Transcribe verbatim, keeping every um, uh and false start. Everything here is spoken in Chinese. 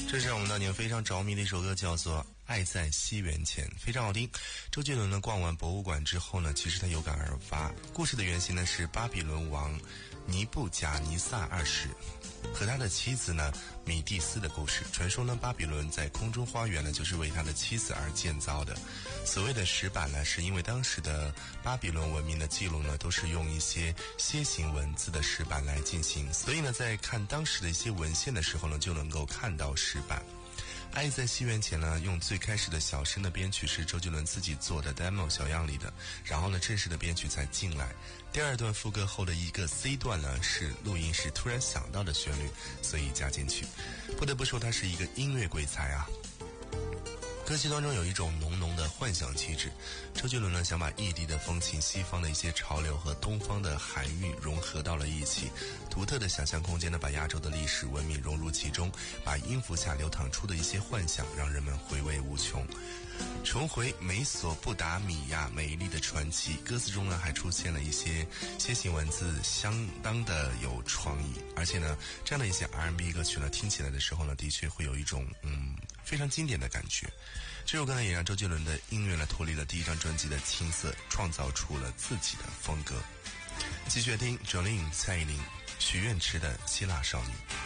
这是让我们当年非常着迷的一首歌，叫做《爱在西元前》，非常好听。周杰伦呢逛完博物馆之后呢，其实他有感而发，故事的原型呢是巴比伦王尼布贾尼撒二世和他的妻子呢米蒂斯的故事。传说呢，巴比伦在空中花园呢就是为他的妻子而建造的。所谓的石板呢，是因为当时的巴比伦文明的记录呢都是用一些楔形文字的石板来进行，所以呢在看当时的一些文献的时候呢，就能够看到石板。爱在西元前呢，用最开始的小声的编曲是周杰伦自己做的 demo 小样里的，然后呢正式的编曲才进来。第二段副歌后的一个 C 段呢，是录音时突然想到的旋律，所以加进去。不得不说他是一个音乐鬼才啊。歌曲当中有一种浓浓的幻想气质，周杰伦呢想把异地的风情、西方的一些潮流和东方的含韵融合到了一起，独特的想象空间呢把亚洲的历史文明融入其中，把音符下流淌出的一些幻想让人们回味无穷。重回美索不达米亚美丽的传奇，歌词中呢还出现了一些楔形文字，相当的有创意。而且呢，这样的一些 R and B 歌曲呢，听起来的时候呢，的确会有一种嗯非常经典的感觉。这首歌呢，也让周杰伦的音乐呢脱离了第一张专辑的青涩，创造出了自己的风格。继续听 Jolin 蔡依林许愿池的希腊少女。